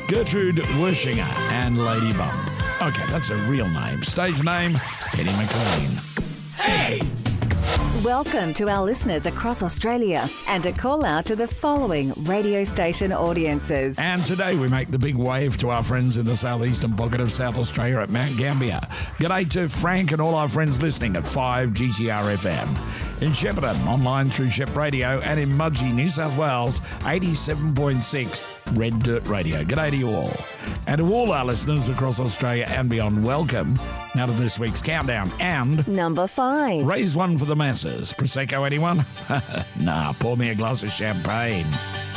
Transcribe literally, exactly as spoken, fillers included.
Gertrude Wershinger and Lady Bump. Okay, that's a real name. Stage name, Penny McLean. Hey! Welcome to our listeners across Australia and a call out to the following radio station audiences. And today we make the big wave to our friends in the southeastern pocket of South Australia at Mount Gambier. G'day to Frank and all our friends listening at five G T R F M. In Shepparton, online through Shep Radio, and in Mudgee, New South Wales, eighty-seven point six Red Dirt Radio. G'day to you all. And to all our listeners across Australia and beyond, welcome. Now to this week's countdown and... Number five. Raise one for the masses. Prosecco, anyone? Nah, pour me a glass of champagne.